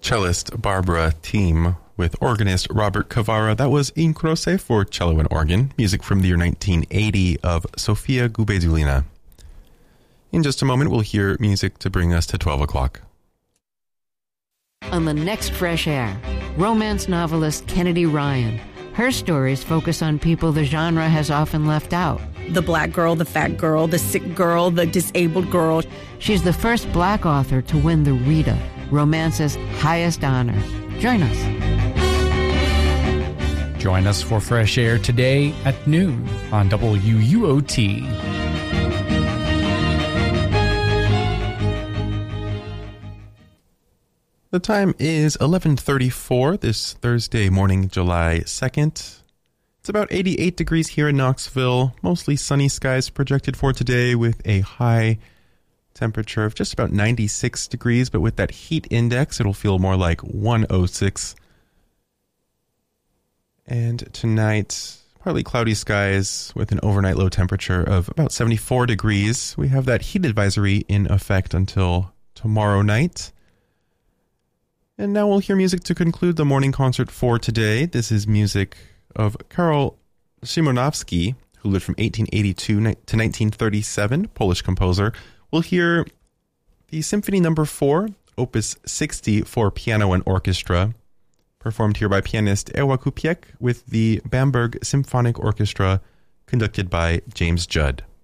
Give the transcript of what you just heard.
cellist Barbara Team with organist Robert Cavara. That was In Croce for cello and organ, music from the year 1980 of Sofia Gubezulina. In just a moment, we'll hear music to bring us to 12 o'clock. On the next Fresh Air, romance novelist Kennedy Ryan. Her stories focus on people the genre has often left out. The black girl, the fat girl, the sick girl, the disabled girl. She's the first black author to win the Rita, romance's highest honor. Join us. Join us for Fresh Air today at noon on WUOT. The time is 11:34 this Thursday morning, July 2nd. It's about 88 degrees here in Knoxville. Mostly sunny skies projected for today with a high temperature of just about 96 degrees. But with that heat index, it'll feel more like 106. And tonight, partly cloudy skies with an overnight low temperature of about 74 degrees. We have that heat advisory in effect until tomorrow night. And now we'll hear music to conclude the morning concert for today. This is music of Karol Szymanowski, who lived from 1882 to 1937, Polish composer. We'll hear the Symphony No. 4, Opus 60 for piano and orchestra, performed here by pianist Ewa Kupiec with the Bamberg Symphonic Orchestra, conducted by James Judd.